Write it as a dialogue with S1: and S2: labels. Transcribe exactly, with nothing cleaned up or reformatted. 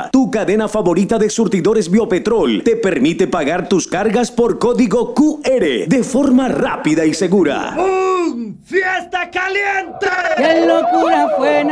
S1: Ahora, tu cadena favorita de surtidores Biopetrol te permite pagar tus cargas por código Q R de forma rápida y segura.
S2: ¡Boom! ¡Fiesta caliente!
S3: ¡Qué locura fue!